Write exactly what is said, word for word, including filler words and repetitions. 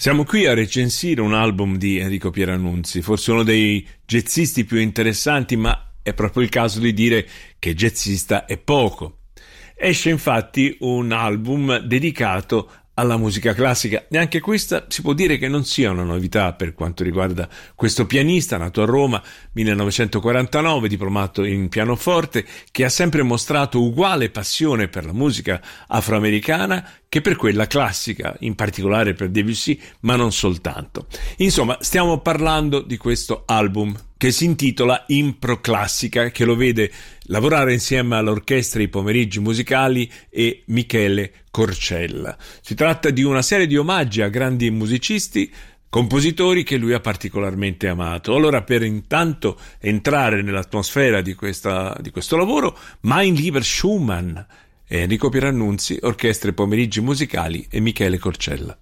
Siamo qui a recensire un album di Enrico Pierannunzi, forse uno dei jazzisti più interessanti, ma è proprio il caso di dire che jazzista è poco. Esce infatti un album dedicato alla musica classica, e anche questa si può dire che non sia una novità per quanto riguarda questo pianista nato a Roma millenovecentoquarantanove, diplomato in pianoforte, che ha sempre mostrato uguale passione per la musica afroamericana che per quella classica, in particolare per Debussy, ma non soltanto. Insomma, stiamo parlando di questo album che si intitola Impro Classica, che lo vede lavorare insieme all'orchestra I Pomeriggi Musicali e Michele Corcella. Si tratta di una serie di omaggi a grandi musicisti, compositori che lui ha particolarmente amato. Allora, per intanto entrare nell'atmosfera di, questa, di questo lavoro, Mein lieber Schumann, Enrico Pierannunzi, orchestra I Pomeriggi Musicali e Michele Corcella.